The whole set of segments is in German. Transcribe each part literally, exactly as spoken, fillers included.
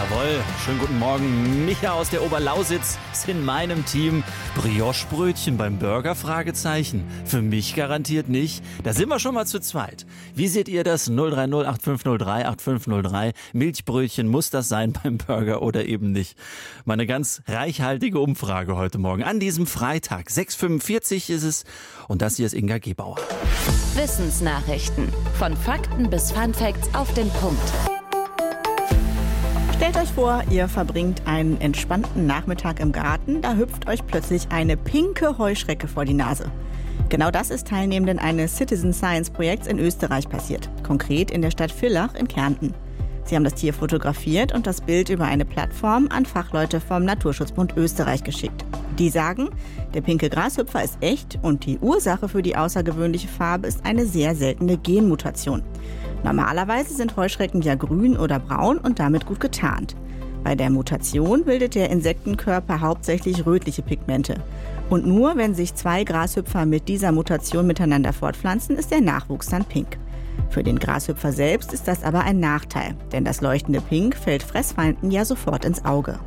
Jawohl, schönen guten Morgen. Micha aus der Oberlausitz ist in meinem Team. Brioche-Brötchen beim Burger? Fragezeichen. Für mich garantiert nicht. Da sind wir schon mal zu zweit. Wie seht ihr das? null drei null acht fünf null drei acht fünf null drei. Milchbrötchen, muss das sein beim Burger oder eben nicht? Meine ganz reichhaltige Umfrage heute Morgen an diesem Freitag. sechs Uhr fünfundvierzig ist es und das hier ist Inga Gebauer. Wissensnachrichten. Von Fakten bis Funfacts auf den Punkt. Stellt euch vor, ihr verbringt einen entspannten Nachmittag im Garten, da hüpft euch plötzlich eine pinke Heuschrecke vor die Nase. Genau das ist Teilnehmenden eines Citizen Science Projekts in Österreich passiert, konkret in der Stadt Villach in Kärnten. Sie haben das Tier fotografiert und das Bild über eine Plattform an Fachleute vom Naturschutzbund Österreich geschickt. Die sagen, der pinke Grashüpfer ist echt und die Ursache für die außergewöhnliche Farbe ist eine sehr seltene Genmutation. Normalerweise sind Heuschrecken ja grün oder braun und damit gut getarnt. Bei der Mutation bildet der Insektenkörper hauptsächlich rötliche Pigmente. Und nur wenn sich zwei Grashüpfer mit dieser Mutation miteinander fortpflanzen, ist der Nachwuchs dann pink. Für den Grashüpfer selbst ist das aber ein Nachteil, denn das leuchtende Pink fällt Fressfeinden ja sofort ins Auge.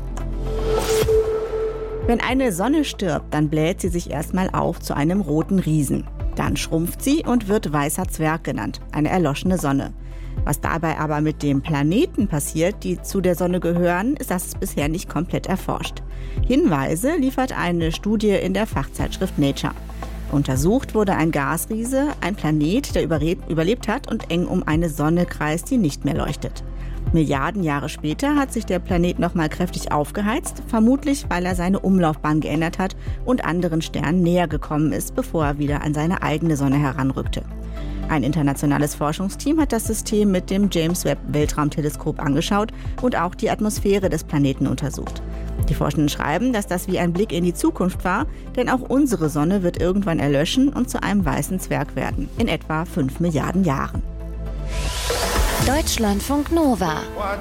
Wenn eine Sonne stirbt, dann bläht sie sich erstmal auf zu einem roten Riesen. Dann schrumpft sie und wird weißer Zwerg genannt, eine erloschene Sonne. Was dabei aber mit den Planeten passiert, die zu der Sonne gehören, ist das bisher nicht komplett erforscht. Hinweise liefert eine Studie in der Fachzeitschrift Nature. Untersucht wurde ein Gasriese, ein Planet, der überlebt hat und eng um eine Sonne kreist, die nicht mehr leuchtet. Milliarden Jahre später hat sich der Planet nochmal kräftig aufgeheizt, vermutlich weil er seine Umlaufbahn geändert hat und anderen Sternen näher gekommen ist, bevor er wieder an seine eigene Sonne heranrückte. Ein internationales Forschungsteam hat das System mit dem James-Webb-Weltraumteleskop angeschaut und auch die Atmosphäre des Planeten untersucht. Die Forschenden schreiben, dass das wie ein Blick in die Zukunft war, denn auch unsere Sonne wird irgendwann erlöschen und zu einem weißen Zwerg werden, in etwa fünf Milliarden Jahren. Deutschlandfunk Nova.